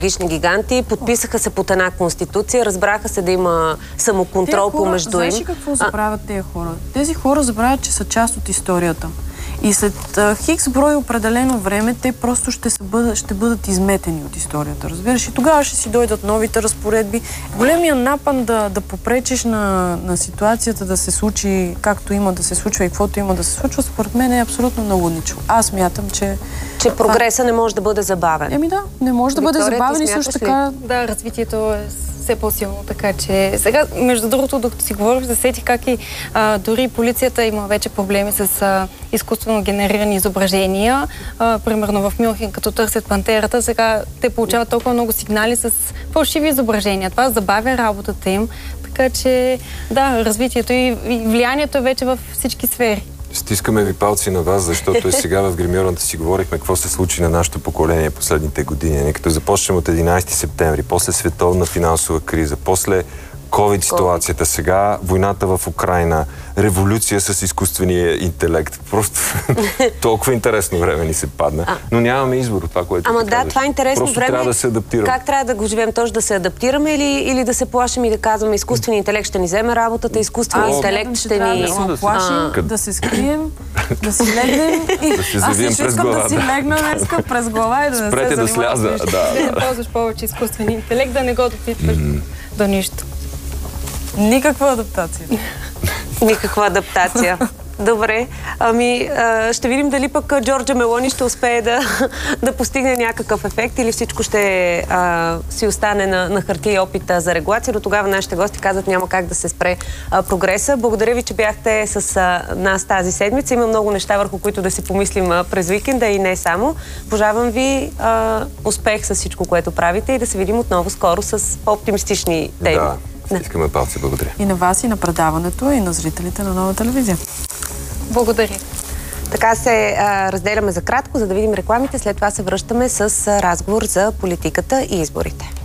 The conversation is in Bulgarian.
технологични гиганти, подписаха се под една конституция, разбраха се да има самоконтрол помежду им. Знаеш ли какво забравят тези хора? Тези хора забравят, че са част от историята. И след хикс брой определено време, те просто ще бъдат изметени от историята. Разбираш? И тогава ще си дойдат новите разпоредби. Големия напън да попречиш на ситуацията да се случи както има да се случва и каквото има да се случва, според мен е абсолютно налудничко. Аз мятам, че прогреса не може да бъде забавен. Еми да, не може да бъде забавен и също така... Да, развитието е все по-силно, така че сега, между другото, докато си говорих, засетих как и дори полицията има вече проблеми с изкуствено генерирани изображения. Примерно в Мюнхен, като търсят пантерата, сега те получават толкова много сигнали с фалшиви изображения. Това забавя работата им, така че да, развитието и влиянието е вече във всички сфери. Стискаме ви палци на вас, защото и сега в гримьорната си говорихме какво се случи на нашето поколение последните години. Като започнем от 11 септември, после световна финансова криза, после COVID ситуацията, сега войната в Украйна, революция с изкуствения интелект. Просто толкова интересно време ни се падна. Но нямаме избор от това, което Ама да, това е интересно просто време. Трябва да се адаптираме. Как трябва да го живеем? Точно да се адаптираме или да се плашим и да казваме изкуственият интелект ще ни вземе работата, изкуственият интелект ще ни... Да се плашим, да се скрием, да си легнем и... Да се завием през главата. Да си легна днеска през глава и да не се занимавам с нищо. Да ползваш повече изкуствения интелект, да не го допитваш до нищо. Никаква адаптация. Никаква адаптация. Добре. Ще видим дали пък Джорджа Мелони ще успее да постигне някакъв ефект или всичко ще си остане на хартия и опита за регулация. До тогава нашите гости казват, няма как да се спре прогреса. Благодаря ви, че бяхте с нас тази седмица. Има много неща, върху които да си помислим през уикенда и не само. Пожелавам ви успех с всичко, което правите и да се видим отново скоро с по-оптимистични теми. Да, искаме палци. Благодаря. И на вас, и на предаването, и на зрителите на Нова телевизия. Благодаря. Така се разделяме за кратко, за да видим рекламите. След това се връщаме с разговор за политиката и изборите.